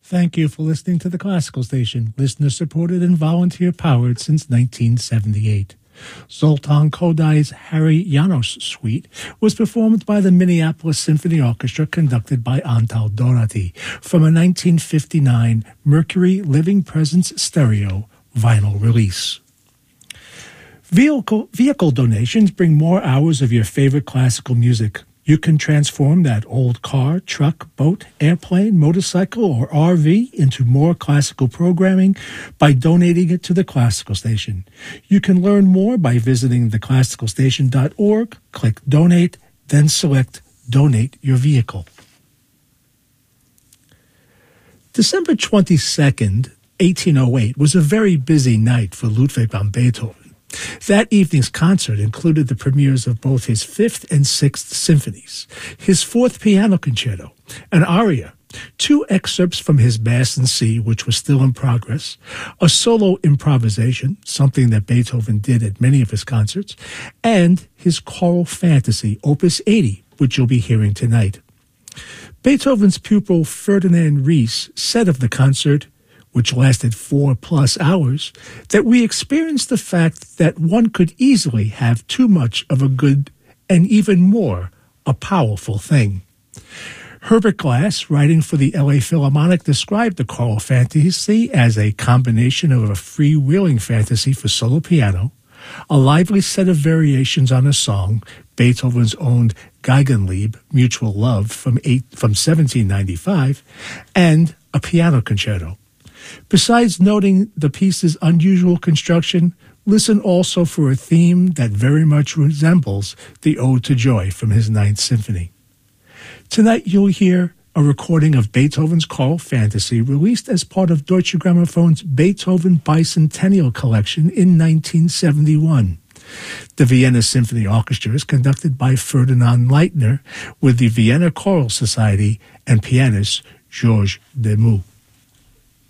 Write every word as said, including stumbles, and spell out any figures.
Thank you for listening to the Classical Station, listener-supported and volunteer-powered since nineteen seventy-eight. Zoltan Kodai's Harry Janos Suite was performed by the Minneapolis Symphony Orchestra, conducted by Antal Dorati, from a nineteen fifty-nine Mercury Living Presence stereo vinyl release. Vehicle, vehicle donations bring more hours of your favorite classical music. You can transform that old car, truck, boat, airplane, motorcycle, or R V into more classical programming by donating it to the Classical Station. You can learn more by visiting the classical station dot org, click Donate, then select Donate Your Vehicle. December twenty-second, eighteen oh eight was a very busy night for Ludwig van Beethoven. That evening's concert included the premieres of both his Fifth and Sixth Symphonies, his Fourth Piano Concerto, an aria, two excerpts from his Mass in C, which was still in progress, a solo improvisation, something that Beethoven did at many of his concerts, and his Choral Fantasy, Opus eighty, which you'll be hearing tonight. Beethoven's pupil Ferdinand Ries said of the concert, which lasted four plus hours, that we experienced the fact that one could easily have too much of a good and even more a powerful thing. Herbert Glass, writing for the L A Philharmonic, described the Choral Fantasy as a combination of a freewheeling fantasy for solo piano, a lively set of variations on a song, Beethoven's own Geigenlied, Mutual Love, from, eight, from seventeen ninety-five, and a piano concerto. Besides noting the piece's unusual construction, listen also for a theme that very much resembles the Ode to Joy from his Ninth Symphony. Tonight you'll hear a recording of Beethoven's Choral Fantasy released as part of Deutsche Gramophone's Beethoven Bicentennial Collection in nineteen seventy-one. The Vienna Symphony Orchestra is conducted by Ferdinand Leitner with the Vienna Choral Society and pianist Georges Demus.